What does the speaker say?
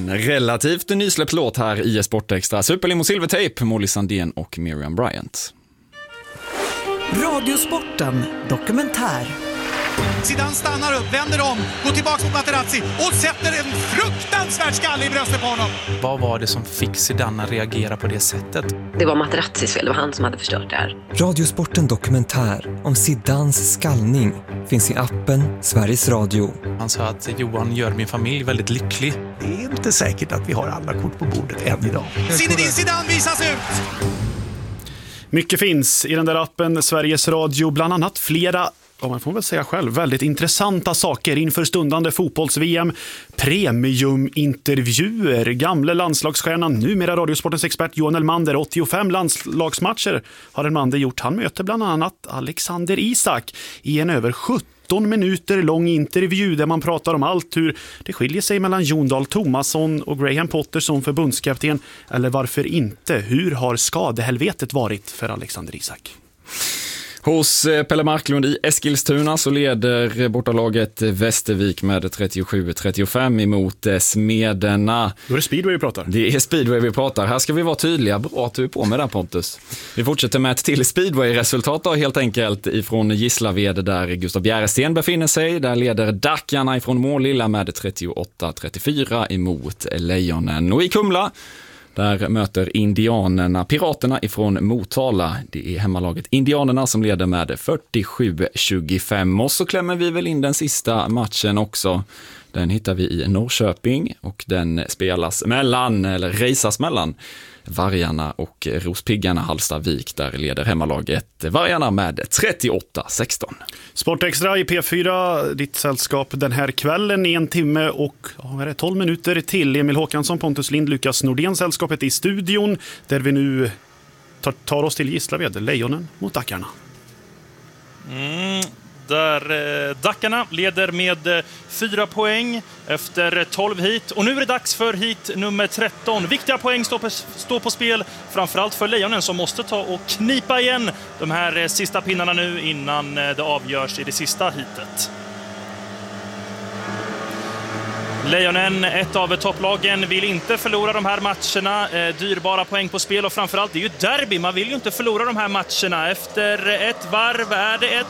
En relativt nysläppt låt här i Sportextra. Superlimo Silvertape, Molly Sandén och Miriam Bryant. Radiosporten dokumentär. Zidane stannar upp, vänder om, går tillbaka mot Materazzi och sätter en fruktansvärd skalle i bröstet på honom. Vad var det som fick Zidane att reagera på det sättet? Det var Materazzis fel, det var han som hade förstört det här. Radiosporten dokumentär om Zidanes skallning finns i appen Sveriges Radio. Han sa att Johan gör min familj väldigt lycklig. Det är inte säkert att vi har alla kort på bordet än idag. Zinedine Zidane visas ut! Mycket finns i den där appen Sveriges Radio, bland annat flera, man får väl säga själv, väldigt intressanta saker inför stundande fotbolls-VM. Premiumintervjuer, gamle landslagsstjärnan, numera Radiosportens expert Johan Elmander, 85 landslagsmatcher har Elmander gjort. Han möter bland annat Alexander Isak i en över 17 minuter lång intervju där man pratar om allt, hur det skiljer sig mellan Jon Dahl Tomasson och Graham Potter som förbundskapten, eller varför inte, hur har skadehelvetet varit för Alexander Isak? Hos Pelle Marklund i Eskilstuna så leder bortalaget Västervik med 37-35 emot Smederna. Då är det speedway vi pratar. Det är speedway vi pratar. Här ska vi vara tydliga. Bra att du är på med den, Pontus. Vi fortsätter med ett till speedway-resultat då, helt enkelt ifrån Gislaved där Gustav Bjäresten befinner sig. Där leder Dackarna ifrån Målilla med 38-34 emot Lejonen. Och i Kumla där möter indianerna Piraterna ifrån Motala. Det är hemmalaget Indianerna som leder med 47-25. Och så klämmer vi väl in den sista matchen också. Den hittar vi i Norrköping och den spelas rejsas mellan Vargarna och Rospiggarna Hallstavik. Där leder hemmalaget Vargarna med 38-16. Sportextra i P4, ditt sällskap den här kvällen i 1 timme och 12 minuter till. Emil Håkansson, Pontus Lind, Lukas Nordén, sällskapet i studion där vi nu tar oss till Gislaved, Lejonen mot Dackarna. Där Dackarna leder med 4 poäng efter 12 hit. Och nu är det dags för hit nummer 13. Viktiga poäng står på spel, framförallt för Lejonen som måste ta och knipa igen de här sista pinnarna nu innan det avgörs i det sista hitet. Lejonen, ett av topplagen, vill inte förlora de här matcherna. Dyrbara poäng på spel och framförallt det är ju derby. Man vill ju inte förlora de här matcherna. Efter ett varv är det ett